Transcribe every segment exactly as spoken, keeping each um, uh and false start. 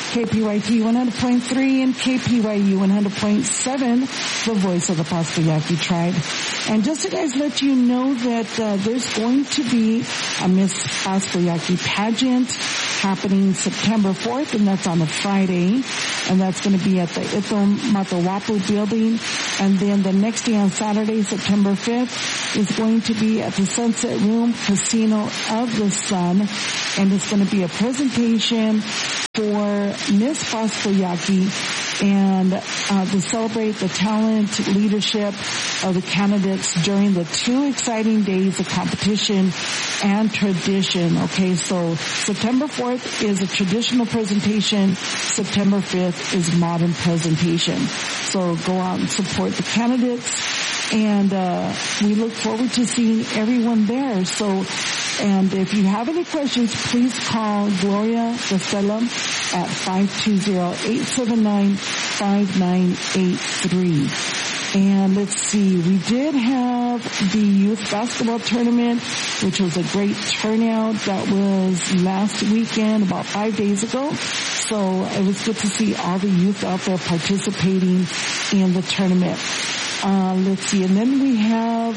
K P Y T one hundred point three and K P Y U one hundred point seven, the voice of the Pascua Yaqui tribe. And just to guys let you know that uh, there's going to be a Miss Pascua Yaqui pageant happening September fourth, and that's on a Friday, and that's going to be at the Ito Matawapu building. And then the next day on Saturday, September fifth, is going to be at the Sunset Room Casino of the Sun, and it's going to be a presentation for Miss Pascua Yaqui and uh, to celebrate the talent, leadership of the candidates during the two exciting days of competition and tradition. Okay, so September fourth is a traditional presentation. September fifth is modern presentation. So go out and support the candidates, and uh, we look forward to seeing everyone there. So, and if you have any questions, please call Gloria Estela at five two zero, eight seven nine, five nine eight three. And let's see, we did have the youth basketball tournament, which was a great turnout. That was last weekend, about five days ago. So it was good to see all the youth out there participating in the tournament. Uh, let's see, and then we have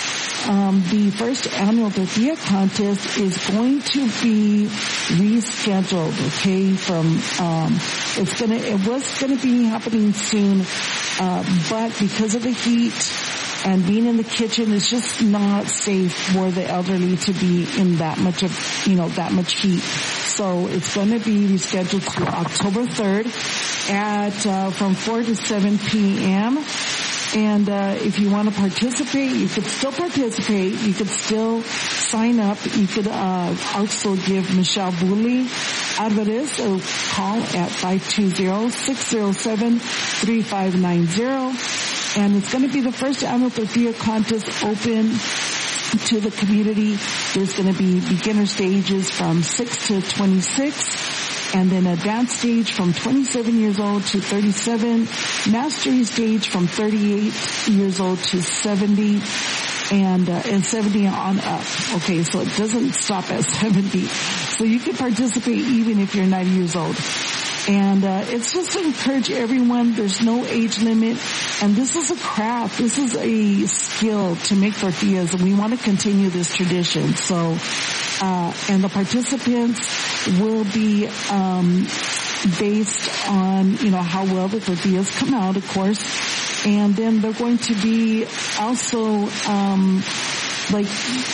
Um, the first annual tortilla contest is going to be rescheduled, okay, from, um, it's gonna, it was gonna be happening soon, uh, but because of the heat and being in the kitchen, it's just not safe for the elderly to be in that much of, you know, that much heat. So it's going to be rescheduled to October third at, uh, from four to seven p.m., And uh if you want to participate, you could still participate. You could still sign up. You could uh also give Michelle Bully Alvarez a call at five two zero, six zero seven, three five nine zero. And it's going to be the first annual tortilla contest open to the community. There's going to be beginner stages from six to twenty-six. And then advanced stage from twenty-seven years old to thirty-seven, mastery stage from thirty-eight years old to seventy, and uh, and seventy on up. Okay, so it doesn't stop at seventy. So you can participate even if you're ninety years old. And uh, it's just to encourage everyone. There's no age limit, and this is a craft. This is a skill to make tortillas, and we want to continue this tradition. So, uh, and the participants will be um based on, you know, how well the tortillas come out, of course. And then they're going to be also um like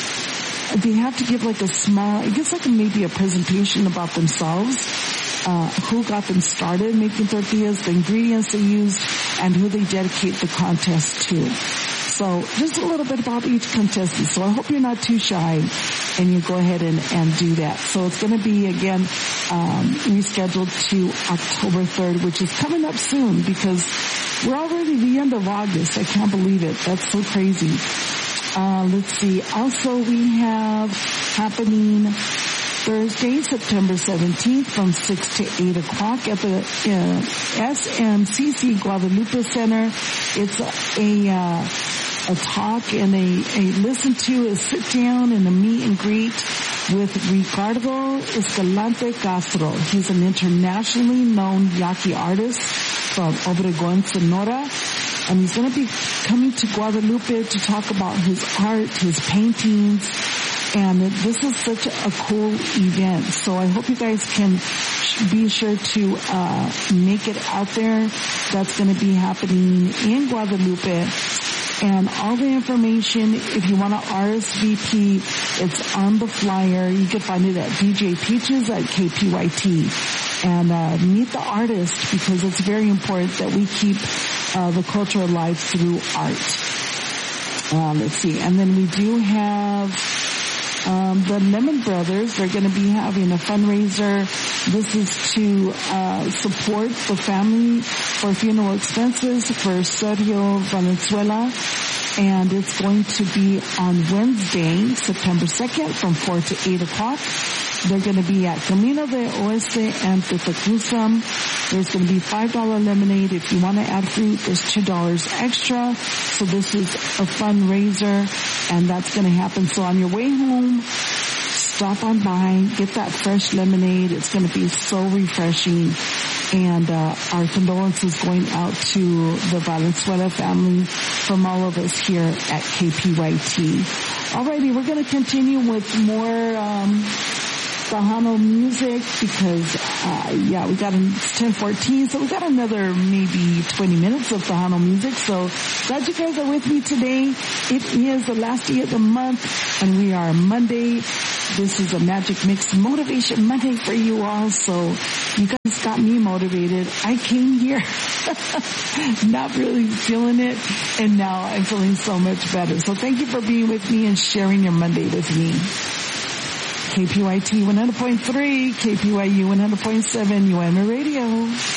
they have to give like a small, I guess like maybe a presentation about themselves, uh who got them started making tortillas, the ingredients they used, and who they dedicate the contest to. So just a little bit about each contestant. So I hope you're not too shy and you go ahead and, and do that. So it's going to be, again, um, rescheduled to October third, which is coming up soon because we're already the end of August. I can't believe it. That's so crazy. Uh, let's see. Also, we have happening Thursday, September seventeenth from six to eight o'clock at the uh, S M C C Guadalupe Center. It's a, uh, a talk and a, a listen to, a sit down and a meet and greet with Ricardo Escalante Castro. He's an internationally known Yaqui artist from Obregón, Sonora. And he's going to be coming to Guadalupe to talk about his art, his paintings. And this is such a cool event. So I hope you guys can be sure to uh make it out there. That's going to be happening in Guadalupe. And all the information, if you want to R S V P, it's on the flyer. You can find it at D J Peaches at K P Y T. And uh meet the artist, because it's very important that we keep uh the culture alive through art. Uh, let's see. And then we do have Um, the Lemon Brothers. They're going to be having a fundraiser. This is to uh support the family for funeral expenses for Sergio Valenzuela, and it's going to be on Wednesday, September second, from four to eight o'clock. They're going to be at Camino de Oeste and Tetecuzam. There's going to be five dollar lemonade. If you want to add fruit, there's two dollars extra. So this is a fundraiser, and that's going to happen. So on your way home, stop on by, get that fresh lemonade. It's going to be so refreshing. And uh, our condolences going out to the Valenzuela family from all of us here at K P Y T. Alrighty, we're going to continue with more um, Tejano music because, uh, yeah, we got ten fourteen, so we got another maybe twenty minutes of Tejano music. So glad you guys are with me today. It is the last day of the month, and we are Monday. This is a Magic Mix Motivation Monday for you all. So you guys got me motivated. I came here not really feeling it, and now I'm feeling so much better. So thank you for being with me and sharing your Monday with me. K P Y T one hundred point three, K P Y U one hundred point seven, U M A Radio.